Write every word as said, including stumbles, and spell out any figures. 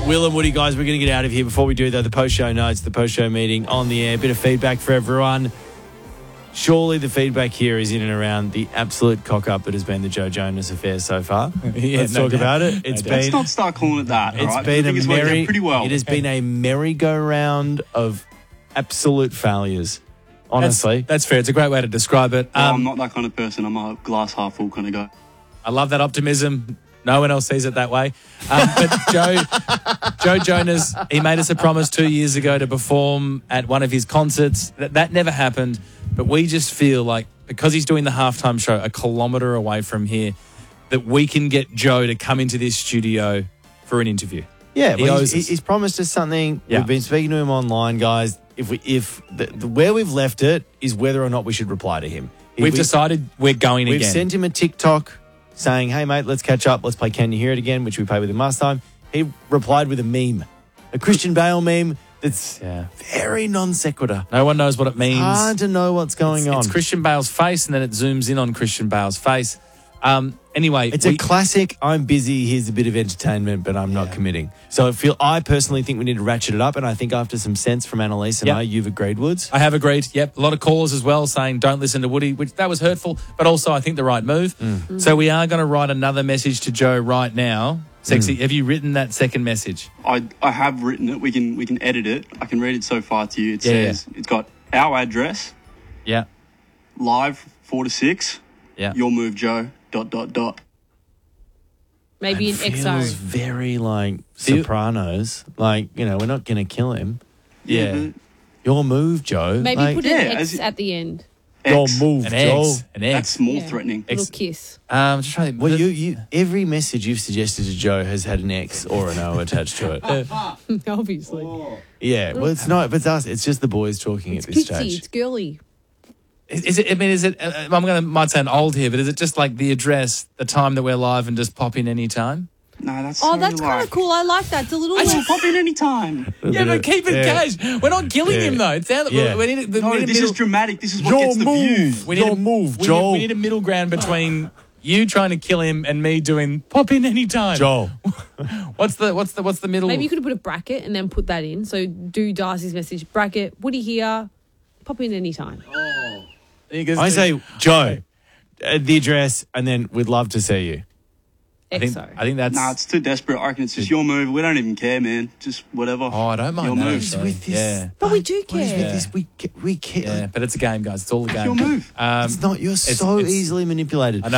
Will and Woody, guys, we're going to get out of here. Before we do, though, the post-show notes, the post-show meeting on the air. A bit of feedback for everyone. Surely the feedback here is in and around the absolute cock-up that has been the Joe Jonas affair so far. yeah, Let's no talk doubt. about it. It's No been, Let's not start calling it that. It's right? been I a think it's worked out merry, pretty well. It has been a merry-go-round of absolute failures. Honestly, That's, that's fair. It's a great way to describe it. Well, Um, I'm not that kind of person. I'm a glass half full kind of guy. I love that optimism. No one else sees it that way. Um, but Joe, Joe Jonas, he made us a promise two years ago to perform at one of his concerts. That, that never happened. But we just feel like because he's doing the halftime show a kilometre away from here, that we can get Joe to come into this studio for an interview. yeah, he well, owes he's, us. he's promised us something. Yeah. We've been speaking to him online, guys. If we, if the, the, where we've left it is whether or not we should reply to him. If We've we- decided we're going We've again. sent him a TikTok saying, hey, mate, let's catch up. Let's play Can You Hear It Again, which we played with him last time. He replied with a meme, a Christian Bale meme that's Yeah. very non sequitur. No one knows what it means. Hard to know what's going it's, on. It's Christian Bale's face, and then it zooms in on Christian Bale's face. Um, anyway, It's we- a classic, I'm busy, here's a bit of entertainment, but I'm not Yeah. committing. So I feel, I personally think we need to ratchet it up, and I think after some sense from Annalise and Yep. I, you've agreed, Woods. I have agreed. Yep. A lot of callers as well saying don't listen to Woody, which that was hurtful, but also I think the right move. Mm. So we are going to write another message to Joe right now. Sexy, Mm. have you written that second message? I I have written it. We can we can edit it. I can read it so far to you. It Yeah, says it's got our address, Yeah. live four to six. Yeah. Your move, Joe. Dot dot dot. Maybe It an X feels O. very like Feel- Sopranos. Like, you know, we're not going to kill him. Yeah. but Your move, Joe. Maybe like, put Yeah, an X as- at the end. your X. move, An Joe. X. An X. That's more Yeah. threatening. Little X- kiss. Um, just trying to. Well, you, you, every message you've suggested to Joe has had an X or an O attached to it. Obviously. Yeah, well, it's not, but it's us. It's just the boys talking It's at this kitsy. stage. It's girly. Is, is it? I mean, is it? Uh, I'm going to might sound old here, but is it just like the address, the time that we're live, and just pop in any time? No, that's Oh, so that's kind like, of cool. I like that. It's a little I less. should pop in any time. Yeah, but keep it Yeah. cash. We're not killing Yeah. him though. It sounds. Yeah. We need, we No, need a this middle, is dramatic. This is what Your gets the move. views. We need Your a, move, we Joel. Need, we need a middle ground between you trying to kill him and me doing pop in any time. Joel. What's the what's the what's the middle? Maybe you could have put a bracket and then put that in. So do Darcy's message bracket. Woody here. Pop in anytime. I say, Joe, uh, the address, and then we'd love to see you. I think, X O. I think that's. Nah, it's too desperate. I reckon it's just your move. We don't even care, man. Just whatever. oh, I don't mind your that. move. actually. With this, Yeah, But we do What is care. with this? We ca- we care. yeah, but it's a game, guys. It's all a game. your move. Um, It's not. You're It's- so it's- easily manipulated. I know.